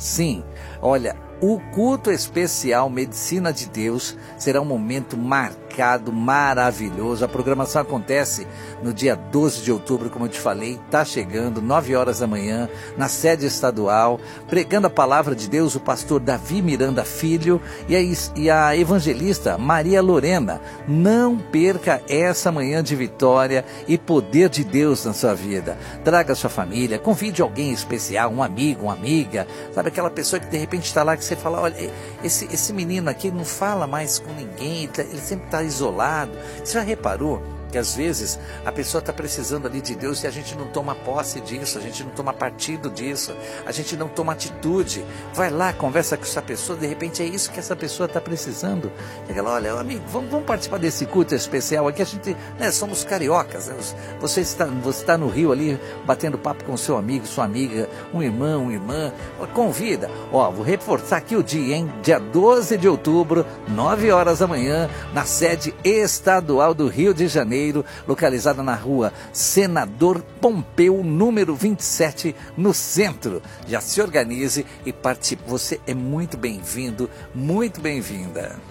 Sim, olha, o culto especial Medicina de Deus será um momento marcado, maravilhoso. A programação acontece no dia 12 de outubro, como eu te falei, está chegando, 9 horas da manhã, na sede estadual, pregando a palavra de Deus, o pastor Davi Miranda Filho e a evangelista Maria Lorena. Não perca essa manhã de vitória e poder de Deus na sua vida. Traga a sua família, convide alguém especial, um amigo, uma amiga, sabe, aquela pessoa que de repente está lá, que você fala, olha, esse menino aqui não fala mais com ninguém, ele sempre está isolado. Você já reparou que às vezes a pessoa está precisando ali de Deus e a gente não toma posse disso, a gente não toma partido disso, a gente não toma atitude? Vai lá, conversa com essa pessoa, de repente é isso que essa pessoa está precisando. Chega lá, olha, amigo, vamos participar desse culto especial aqui, a gente, somos cariocas, né? Você está no Rio ali, batendo papo com seu amigo, sua amiga, um irmão, uma irmã, convida. Vou reforçar aqui o dia, hein? Dia 12 de outubro, 9 horas da manhã, na sede estadual do Rio de Janeiro, localizada na rua Senador Pompeu, número 27, no centro. Já se organize e participe. Você é muito bem-vindo, muito bem-vinda.